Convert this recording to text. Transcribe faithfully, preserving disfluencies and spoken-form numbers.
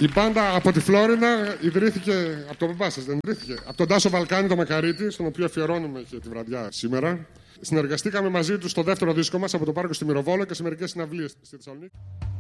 Η μπάντα από τη Φλόρινα ιδρύθηκε από τον παπά σας, δεν ιδρύθηκε? Από τον Τάσο Βαλκάνη, το Μακαρίτη, στον οποίο αφιερώνουμε και τη βραδιά σήμερα. Συνεργαστήκαμε μαζί του στο δεύτερο δίσκο μας από το πάρκο στη Μυροβόλο και σε μερικές συναυλίες στη Θεσσαλονίκη.